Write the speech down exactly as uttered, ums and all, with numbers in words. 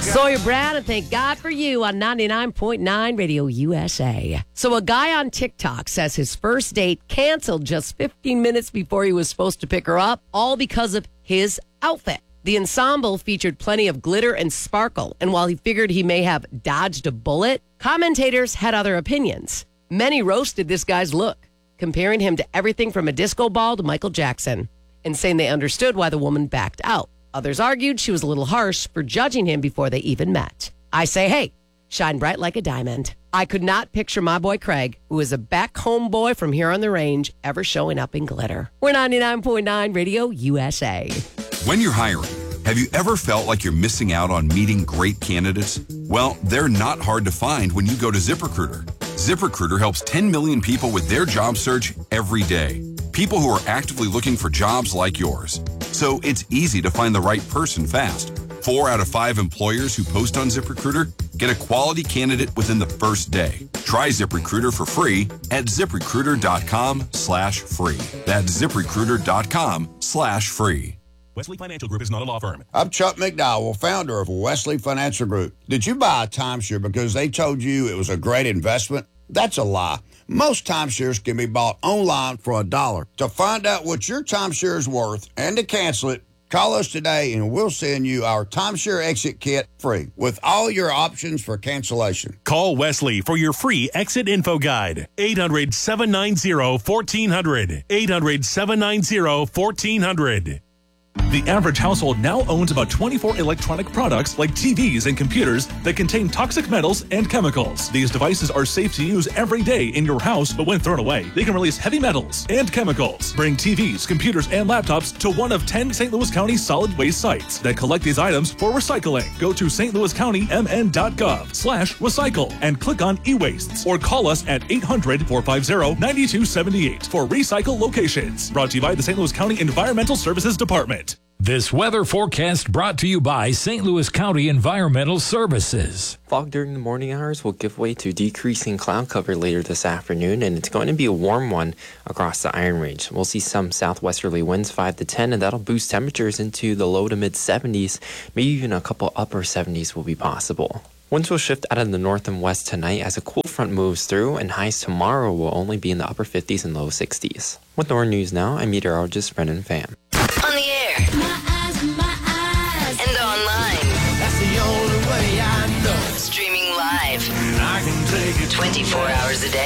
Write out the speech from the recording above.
Sawyer Brown, and thank God for you on ninety-nine point nine Radio U S A. So a guy on TikTok says his first date canceled just fifteen minutes before he was supposed to pick her up, all because of his outfit. The ensemble featured plenty of glitter and sparkle, and while he figured he may have dodged a bullet, commentators had other opinions. Many roasted this guy's look, comparing him to everything from a disco ball to Michael Jackson, and saying they understood why the woman backed out. Others argued she was a little harsh for judging him before they even met. I say, hey, shine bright like a diamond. I could not picture my boy Craig, who is a back home boy from here on the range, ever showing up in glitter. We're ninety-nine point nine Radio U S A. When you're hiring, have you ever felt like you're missing out on meeting great candidates? Well, they're not hard to find when you go to ZipRecruiter. ZipRecruiter helps ten million people with their job search every day. People who are actively looking for jobs like yours. So it's easy to find the right person fast. Four out of five employers who post on ZipRecruiter get a quality candidate within the first day. Try ZipRecruiter for free at ZipRecruiter.com slash free. That's ZipRecruiter.com slash free. Wesley Financial Group is not a law firm. I'm Chuck McDowell, founder of Wesley Financial Group. Did you buy a timeshare because they told you it was a great investment? That's a lie. Most timeshares can be bought online for a dollar. To find out what your timeshare is worth and to cancel it, call us today and we'll send you our timeshare exit kit free with all your options for cancellation. Call Wesley for your free exit info guide. eight hundred, seven nine zero, one four zero zero. eight hundred, seven nine zero, one four zero zero. The average household now owns about twenty-four electronic products like T Vs and computers that contain toxic metals and chemicals. These devices are safe to use every day in your house, but when thrown away, they can release heavy metals and chemicals. Bring T Vs, computers, and laptops to one of ten Saint Louis County solid waste sites that collect these items for recycling. Go to S Louis County M N dot gov slash recycle and click on e-wastes or call us at eight hundred, four five zero, nine two seven eight for recycle locations. Brought to you by the Saint Louis County Environmental Services Department. This weather forecast brought to you by Saint Louis County Environmental Services. Fog during the morning hours will give way to decreasing cloud cover later this afternoon, and it's going to be a warm one across the Iron Range. We'll see some southwesterly winds five to ten, and that'll boost temperatures into the low to mid seventies. Maybe even a couple upper seventies will be possible. Winds will shift out of the north and west tonight as a cool front moves through, and highs tomorrow will only be in the upper fifties and low sixties. With N O R News Now, I'm meteorologist Brennan Pham. On the air. My eyes, my eyes. And online. That's the only way I know. Streaming live. I can take it twenty-four hours a day.